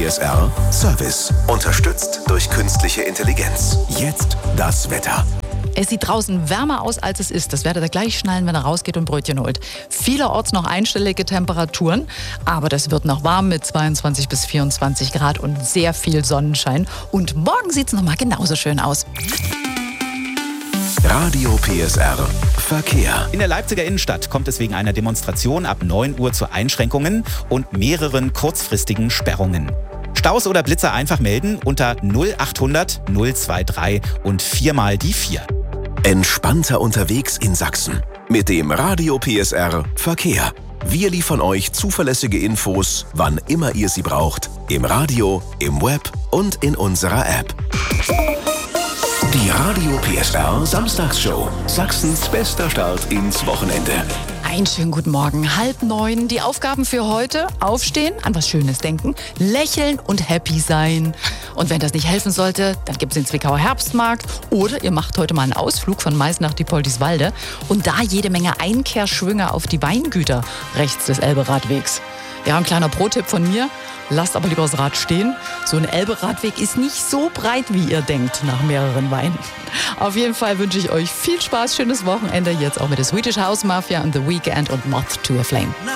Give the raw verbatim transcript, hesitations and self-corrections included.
S R Service. Unterstützt durch künstliche Intelligenz. Jetzt das Wetter. Es sieht draußen wärmer aus, als es ist. Das werdet ihr gleich schnallen, wenn er rausgeht und Brötchen holt. Vielerorts noch einstellige Temperaturen, aber das wird noch warm mit zweiundzwanzig bis vierundzwanzig Grad und sehr viel Sonnenschein. Und morgen sieht es noch mal genauso schön aus. Radio P S R Verkehr. In der Leipziger Innenstadt kommt es wegen einer Demonstration ab neun Uhr zu Einschränkungen und mehreren kurzfristigen Sperrungen. Staus oder Blitzer einfach melden unter null achthundert null dreiundzwanzig und viermal die vier. Entspannter unterwegs in Sachsen. Mit dem Radio P S R Verkehr. Wir liefern euch zuverlässige Infos, wann immer ihr sie braucht. Im Radio, im Web und in unserer App. Die Radio P S R Samstagsshow. Sachsens bester Start ins Wochenende. Einen schönen guten Morgen. Halb neun. Die Aufgaben für heute: Aufstehen, an was Schönes denken, lächeln und happy sein. Und wenn das nicht helfen sollte, dann gibt es den Zwickauer Herbstmarkt. Oder ihr macht heute mal einen Ausflug von Mais nach Diepoldiswalde. Und da jede Menge Einkehrschwünge auf die Weingüter rechts des Elbe-Radwegs. Ja, ein kleiner Pro-Tipp von mir. Lasst aber lieber das Rad stehen. So ein Elbe-Radweg ist nicht so breit, wie ihr denkt, nach mehreren Weinen. Auf jeden Fall wünsche ich euch viel Spaß, schönes Wochenende. Jetzt auch mit der Swedish House Mafia und The Weeknd und Moth to a Flame.